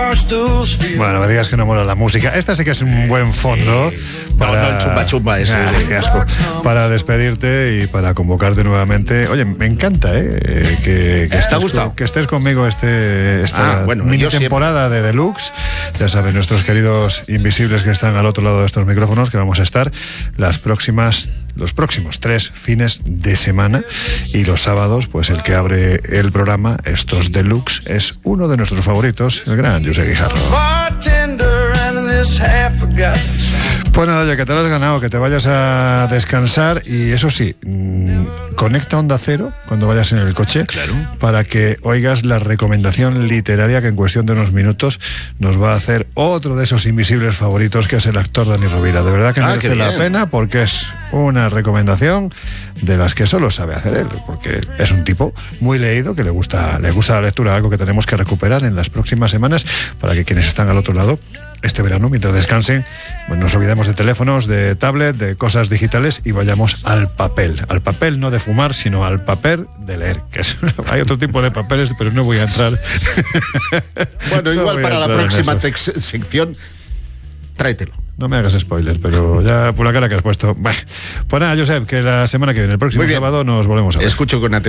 Bueno, me digas que no mola la música. Esta sí que es un buen fondo para... No, el chumba ese. Qué asco. Para despedirte y para convocarte nuevamente. Oye, me encanta, que ¿Te ha gustado? Que estés conmigo esta mini temporada de Deluxe. Ya saben, nuestros queridos invisibles que están al otro lado de estos micrófonos, que vamos a estar los próximos 3 fines de semana, y los sábados, pues el que abre el programa, estos Deluxe, es uno de nuestros favoritos, el gran José Guijarro. Pues nada, ya que te lo has ganado, que te vayas a descansar, y eso sí, conecta Onda Cero cuando vayas en el coche, claro, para que oigas la recomendación literaria que en cuestión de unos minutos nos va a hacer otro de esos invisibles favoritos, que es el actor Dani Rovira. De verdad que merece la pena, porque es una recomendación de las que solo sabe hacer él, porque es un tipo muy leído, que le gusta la lectura, algo que tenemos que recuperar en las próximas semanas, para que quienes están al otro lado este verano, mientras descansen, pues nos olvidemos de teléfonos, de tablet, de cosas digitales, y vayamos al papel no de fumar, sino al papel de leer, que es, hay otro tipo de papeles, pero no voy a entrar. Bueno, igual para la próxima sección, tráetelo. No me hagas spoiler, pero ya por la cara que has puesto. Bueno, pues nada, Josep, que la semana que viene, el próximo sábado, nos volvemos a ver. Escucho con atención.